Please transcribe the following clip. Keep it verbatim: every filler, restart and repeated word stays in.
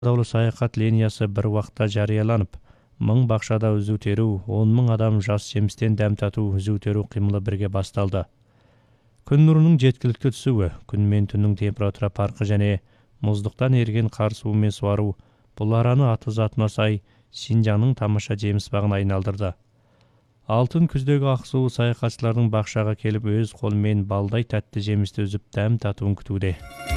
Дабыл саяхат линиясы бір уақытта жарияланып, мың бақшада үзу теру, он мың адам жас жемістен дәм тату, үзу теру қимылы бірге басталды. Күн нұрының жеткілікті түсуі, күн мен түннің температура парқы және мұздықтан ерген қар суымен суару бұл араны аты затына сай Шинжаңның тамаша жеміс бағына айналдырды. Алтын күздегі ақсу саяхатшылардың бақшаға келіп өз қолымен балдай тәтті жемісті үзіп дәм татуын күтуде.